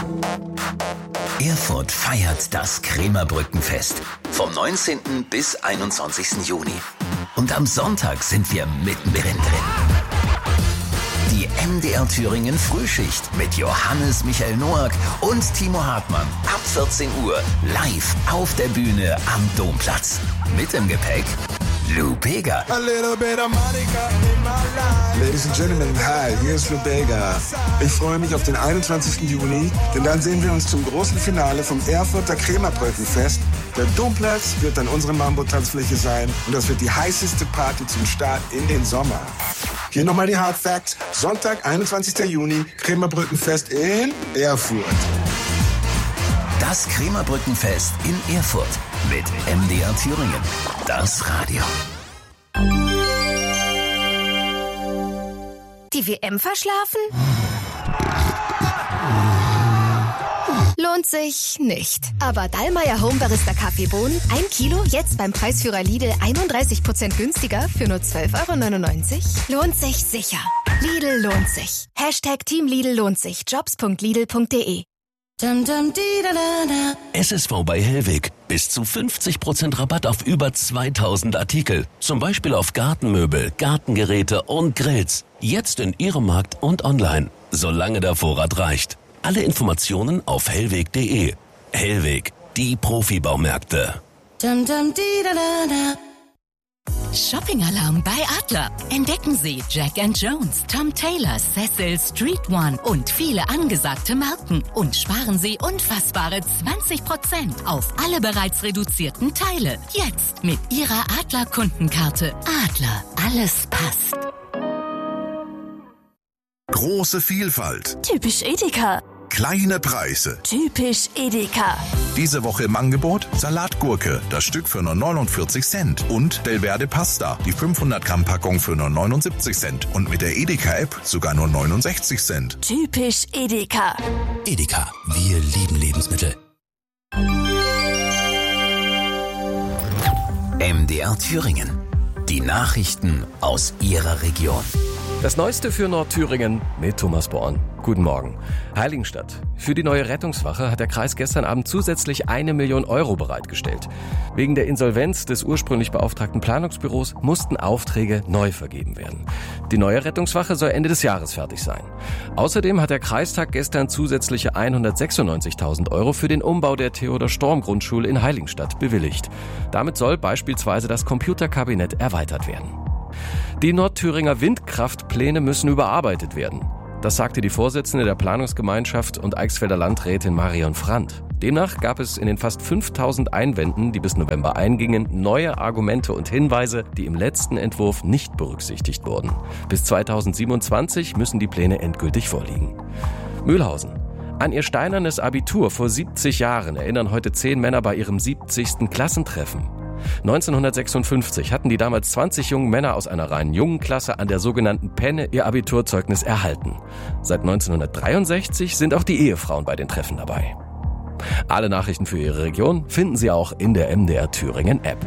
Erfurt feiert das Krämerbrückenfest vom 19. bis 21. Juni. Und am Sonntag sind wir mittendrin drin. Die MDR Thüringen Frühschicht mit Johannes Michael Noack und Timo Hartmann ab 14 Uhr live auf der Bühne am Domplatz. Mit im Gepäck Lou Bega. Ladies and Gentlemen, hi, hier ist Lou Bega. Ich freue mich auf den 21. Juni, denn dann sehen wir uns zum großen Finale vom Erfurter Krämerbrückenfest. Der Domplatz wird dann unsere Mambo-Tanzfläche sein und das wird die heißeste Party zum Start in den Sommer. Hier nochmal die Hard Facts. Sonntag, 21. Juni, Krämerbrückenfest in Erfurt. Das Krämerbrückenfest in Erfurt mit MDR Thüringen. Das Radio. Die WM verschlafen? Lohnt sich nicht. Aber Dallmayr Home Barista Kaffeebohnen, 1 Kilo, jetzt beim Preisführer Lidl 31% günstiger für nur 12,99 €? Lohnt sich sicher. Lidl lohnt sich. Hashtag Team Lidl lohnt sich. Jobs.lidl.de. SSV bei Hellweg. Bis zu 50% Rabatt auf über 2000 Artikel. Zum Beispiel auf Gartenmöbel, Gartengeräte und Grills. Jetzt in Ihrem Markt und online. Solange der Vorrat reicht. Alle Informationen auf hellweg.de. Hellweg, die Profibaumärkte. Shopping-Alarm bei Adler. Entdecken Sie Jack & Jones, Tom Taylor, Cecil, Street One und viele angesagte Marken. Und sparen Sie unfassbare 20% auf alle bereits reduzierten Teile. Jetzt mit Ihrer Adler-Kundenkarte. Adler, alles passt. Große Vielfalt. Typisch Edeka. Kleine Preise. Typisch Edeka. Diese Woche im Angebot Salatgurke, das Stück für nur 49 Cent. Und Delverde Pasta, die 500 Gramm Packung für nur 79 Cent. Und mit der Edeka-App sogar nur 69 Cent. Typisch Edeka. Edeka, wir lieben Lebensmittel. MDR Thüringen. Die Nachrichten aus Ihrer Region. Das Neueste für Nordthüringen mit Thomas Born. Guten Morgen. Heiligenstadt. Für die neue Rettungswache hat der Kreis gestern Abend zusätzlich 1 Million € bereitgestellt. Wegen der Insolvenz des ursprünglich beauftragten Planungsbüros mussten Aufträge neu vergeben werden. Die neue Rettungswache soll Ende des Jahres fertig sein. Außerdem hat der Kreistag gestern zusätzliche 196.000 € für den Umbau der Theodor-Storm-Grundschule in Heiligenstadt bewilligt. Damit soll beispielsweise das Computerkabinett erweitert werden. Die Nordthüringer Windkraftpläne müssen überarbeitet werden. Das sagte die Vorsitzende der Planungsgemeinschaft und Eichsfelder Landrätin Marion Frandt. Demnach gab es in den fast 5000 Einwänden, die bis November eingingen, neue Argumente und Hinweise, die im letzten Entwurf nicht berücksichtigt wurden. Bis 2027 müssen die Pläne endgültig vorliegen. Mühlhausen. An ihr steinernes Abitur vor 70 Jahren erinnern heute 10 Männer bei ihrem 70. Klassentreffen. 1956 hatten die damals 20 jungen Männer aus einer rein jungen Klasse an der sogenannten Penne ihr Abiturzeugnis erhalten. Seit 1963 sind auch die Ehefrauen bei den Treffen dabei. Alle Nachrichten für Ihre Region finden Sie auch in der MDR Thüringen App.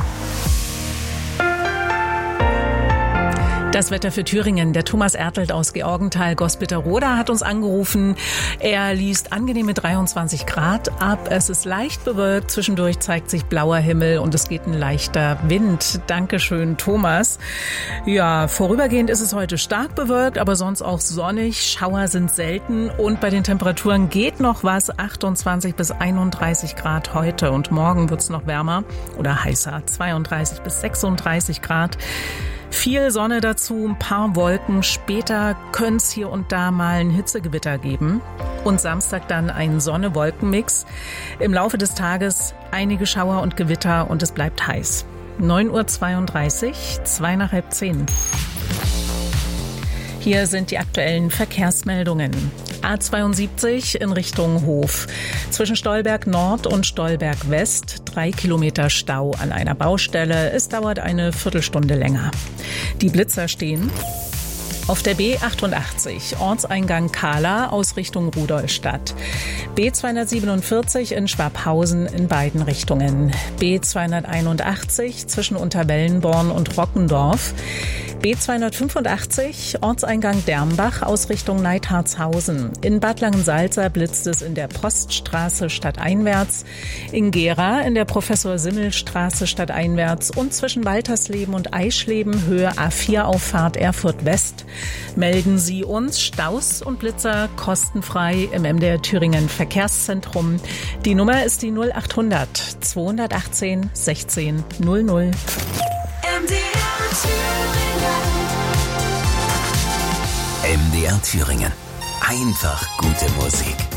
Das Wetter für Thüringen. Der Thomas Ertelt aus Georgenthal-Gospitterroda hat uns angerufen. Er liest angenehme 23 Grad ab. Es ist leicht bewölkt. Zwischendurch zeigt sich blauer Himmel und es geht ein leichter Wind. Dankeschön, Thomas. Ja, vorübergehend ist es heute stark bewölkt, aber sonst auch sonnig. Schauer sind selten und bei den Temperaturen geht noch was. 28 bis 31 Grad heute und morgen wird es noch wärmer oder heißer. 32 bis 36 Grad. Viel Sonne dazu, ein paar Wolken. Später könnte es hier und da mal ein Hitzegewitter geben. Und Samstag dann ein Sonne-Wolken-Mix. Im Laufe des Tages einige Schauer und Gewitter und es bleibt heiß. 9:32 Uhr, 9:55. Hier sind die aktuellen Verkehrsmeldungen. A72 in Richtung Hof. Zwischen Stolberg Nord und Stolberg West 3 Kilometer Stau an einer Baustelle. Es dauert eine Viertelstunde länger. Die Blitzer stehen auf der B88, Ortseingang Kahla aus Richtung Rudolstadt. B247 in Schwabhausen in beiden Richtungen. B281 zwischen Unterwellenborn und Rockendorf. B285, Ortseingang Dermbach, Ausrichtung Neidhartshausen. In Bad Langensalza blitzt es in der Poststraße stadteinwärts, in Gera in der Professor-Simmel-Straße stadteinwärts und zwischen Waltersleben und Eischleben Höhe A4-Auffahrt Erfurt-West. Melden Sie uns Staus und Blitzer kostenfrei im MDR Thüringen Verkehrszentrum. Die Nummer ist die 0800 218 16 00. MDR Thüringen. Einfach gute Musik.